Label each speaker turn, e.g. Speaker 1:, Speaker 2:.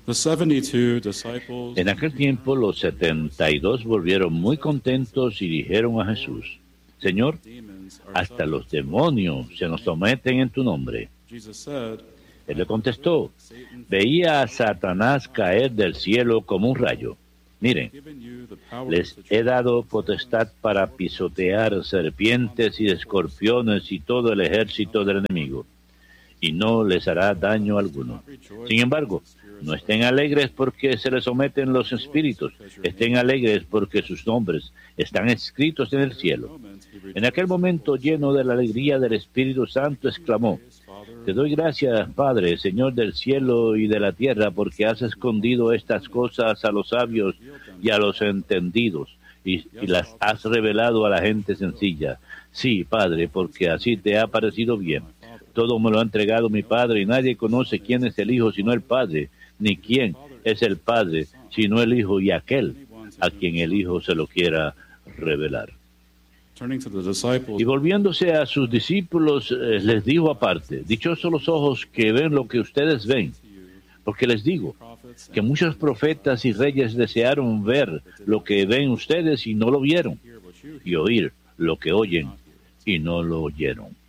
Speaker 1: En aquel tiempo los 72 volvieron muy contentos y dijeron a Jesús: Señor, hasta los demonios se nos someten en tu nombre. Él le contestó: veía a Satanás caer del cielo como un rayo. Miren, les he dado potestad para pisotear serpientes y escorpiones y todo el ejército del enemigo, y no les hará daño alguno. Sin embargo, no estén alegres porque se les someten los espíritus, estén alegres porque sus nombres están escritos en el cielo. En aquel momento, lleno de la alegría del Espíritu Santo, exclamó: te doy gracias, Padre, Señor del cielo y de la tierra, porque has escondido estas cosas a los sabios y a los entendidos, y las has revelado a la gente sencilla. Sí, Padre, porque así te ha parecido bien. Todo me lo ha entregado mi Padre, y nadie conoce quién es el Hijo sino el Padre, ni quién es el Padre sino el Hijo y aquel a quien el Hijo se lo quiera revelar. Y volviéndose a sus discípulos, les dijo aparte: dichosos los ojos que ven lo que ustedes ven, porque les digo que muchos profetas y reyes desearon ver lo que ven ustedes y no lo vieron, y oír lo que oyen y no lo oyeron.